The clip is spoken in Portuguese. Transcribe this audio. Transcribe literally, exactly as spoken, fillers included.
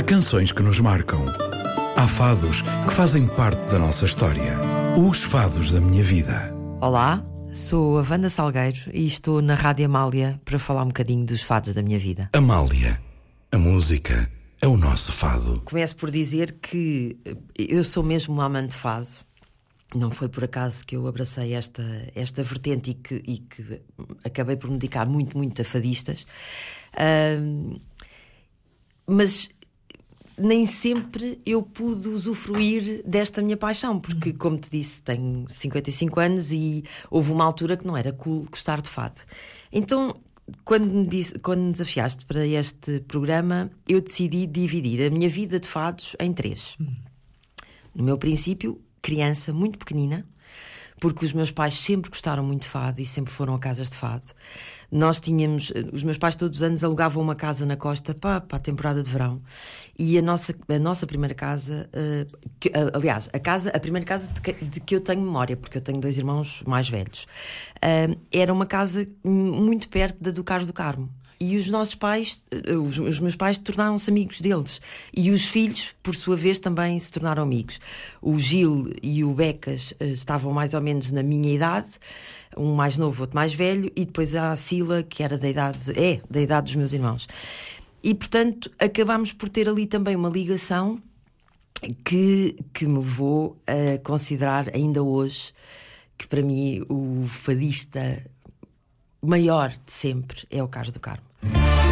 canções que nos marcam. Há fados que fazem parte da nossa história. Os fados da minha vida. Olá, sou a Wanda Salgueiro e estou na Rádio Amália para falar um bocadinho dos fados da minha vida. Amália, a música é o nosso fado. Começo por dizer que eu sou mesmo uma amante de fado. Não foi por acaso que eu abracei esta, esta vertente e que, e que acabei por me dedicar muito, muito a fadistas. Uh, mas nem sempre eu pude usufruir desta minha paixão, porque, como te disse, tenho cinquenta e cinco anos e houve uma altura que não era cool gostar de fado. Então, quando me, disse, quando me desafiaste para este programa, eu decidi dividir a minha vida de fados em três. No meu princípio, criança muito pequenina, porque os meus pais sempre gostaram muito de fado e sempre foram a casas de fado. Nós tínhamos, os meus pais todos os anos alugavam uma casa na costa para, para a temporada de verão, e a nossa, a nossa primeira casa, uh, que, uh, aliás, a, casa, a primeira casa de que, de que eu tenho memória, porque eu tenho dois irmãos mais velhos, uh, era uma casa muito perto da do Carlos do Carmo. E os nossos pais, os, os meus pais, tornaram-se amigos deles. E os filhos, por sua vez, também se tornaram amigos. O Gil e o Becas uh, estavam mais ou menos na minha idade, um mais novo, outro mais velho, e depois há a Sila, que era da idade, é, da idade dos meus irmãos. E, portanto, acabámos por ter ali também uma ligação que, que me levou a considerar, ainda hoje, que para mim o fadista maior de sempre é o Carlos do Carmo.